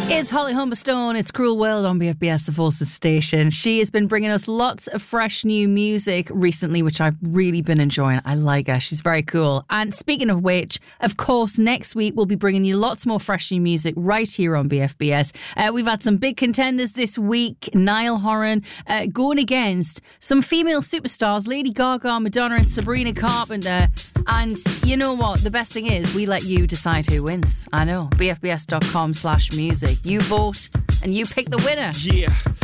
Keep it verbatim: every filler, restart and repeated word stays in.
It's Holly Humberstone, it's Cruel World on B F B S, the Forces station. She has been bringing us lots of fresh new music recently, which I've really been enjoying. I like her, she's very cool. And speaking of which, of course, next week we'll be bringing you lots more fresh new music right here on B F B S. Uh, we've had some big contenders this week. Niall Horan uh, going against some female superstars, Lady Gaga, Madonna and Sabrina Carpenter. And you know what? The best thing is we let you decide who wins. I know. B F B S dot com slash music. You vote and you pick the winner. Yeah.